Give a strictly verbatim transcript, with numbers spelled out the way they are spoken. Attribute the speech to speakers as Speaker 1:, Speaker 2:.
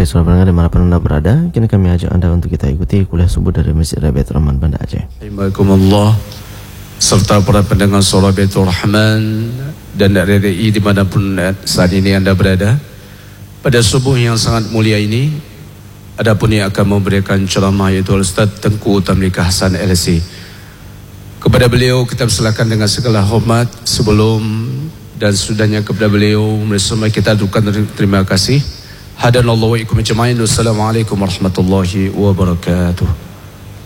Speaker 1: surah pendengar dimanapun anda berada, kini kami ajak anda untuk kita ikuti kuliah subuh dari Masjid Baitur Rahman, Banda Aceh.
Speaker 2: Assalamualaikum serta para pendengar surah Baitur Rahman dan R R I dimanapun saat ini anda berada. Pada subuh yang sangat mulia ini, adapun yang akan memberikan ceramah yaitu Ustaz Tengku Tamliqa Hasan L C. Kepada beliau kita persilakan dengan segala hormat. Sebelum dan sudahnya kepada beliau, bersama kita aturkan terima kasih. Hadanallahu wa ikum ajma'in. Wassalamualaikum warahmatullahi wabarakatuh.